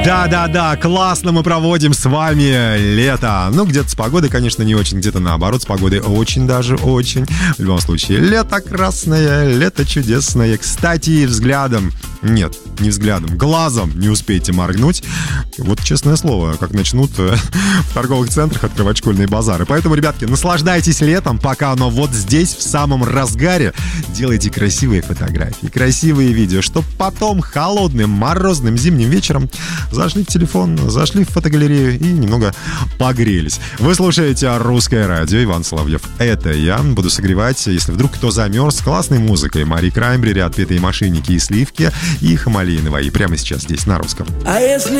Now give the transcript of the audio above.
Да-да-да, классно мы проводим с вами лето. Ну, где-то с погодой, конечно, не очень, где-то наоборот, с погодой очень даже очень. В любом случае, лето красное, лето чудесное. Кстати, взглядом, нет, не взглядом, глазом не успеете моргнуть. Вот честное слово, как начнут в торговых центрах открывать школьные базары. Поэтому, ребятки, наслаждайтесь летом, пока оно вот здесь, в самом разгаре. Делайте красивые фотографии, красивые видео, чтобы потом холодным, морозным зимним вечером зашли в телефон, зашли в фотогалерею и немного погрелись. Вы слушаете «Русское радио», Иван Соловьев. Это я. Буду согревать, если вдруг кто замерз, классной музыкой. Мари Краймбрери, «Отпетые мошенники» и «Сливки» и «Хамалеи Наваи». Прямо сейчас здесь, на русском. А если